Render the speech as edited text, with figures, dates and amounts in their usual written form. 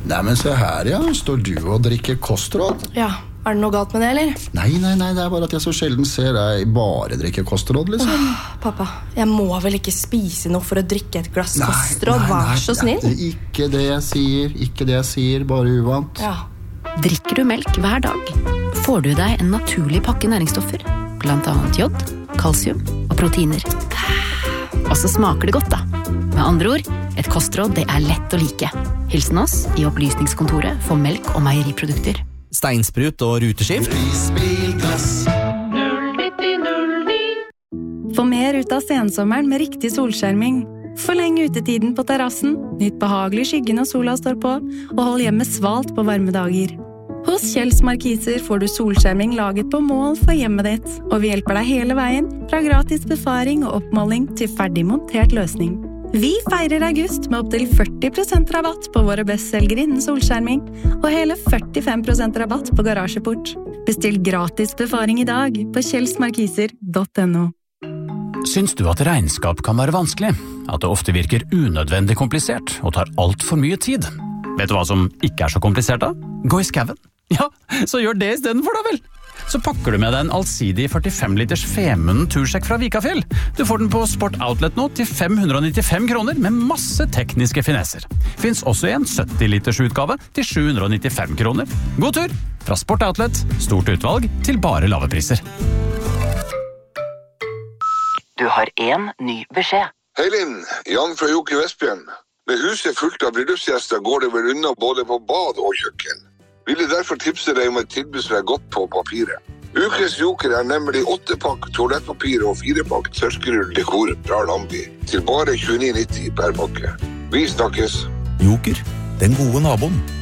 Nei, men se her, ja. Står du og drikker kostråd? Ja, det noe galt med det, eller? Nei, det bare at jeg så sjelden ser deg bare drikke kostråd, liksom. Pappa, jeg må vel ikke spise noe for å drikke et glass kostråd, vær så snill. Ikke det jeg sier, bare uvant. Ja. Drikker du melk hver dag, får du deg en naturlig pakke næringsstoffer, blant annet jod, kalsium og proteiner. Og så smaker det godt da. Med andre ord, et kostråd det lett å like. Hilsen oss i opplysningskontoret for melk og meieriprodukter. Steinsprut og ruteskift. Få mer ut av sensommeren med riktig solskjerming. Forleng utetiden på terrassen, nytt behagelig skygge når sola står på, og hold hjemmet svalt på varme dager. Hos Kjells Markiser får du solskjerming laget på mål for hjemmet ditt, og vi hjelper deg hele veien, fra gratis befaring og oppmåling til ferdig montert løsning. Vi feirer august med opp til 40% rabatt på våre bestselgere innen solskjerming, og hele 45% rabatt på garasjeport. Bestill gratis befaring i dag på kjellsmarkiser.no. Syns du at regnskap kan være vanskelig? At det ofte virker unødvendig komplisert og tar alt for mye tid? Vet du hva som ikke så komplisert da? Gå i skaven. Ja, så gjør det i stedet for da vel. Så pakker du med deg en allsidig 45 liters Femund tursjekk fra Vikafjell. Du får den på Sport Outlet nå til 595 kroner med masse tekniske finesser. Finns også i en 70 liters utgave til 795 kroner. God tur! Fra Sport Outlet, stort utvalg til bare lave priser. Du har en ny beskjed. Hei Linn, Jan fra Joker Vestbjørn. Med huset fullt av bryllupsgjester går det vel unna både på bad og kjøkken. Ville derfor tipse deg om et tilbud som godt på papiret. Ukens Joker nemlig 8-pakk toalettpapir og 4-pakk tørkerull dekor fra Lambi til bare 29,90 per pakke. Vi snakkes. Joker, den gode naboen.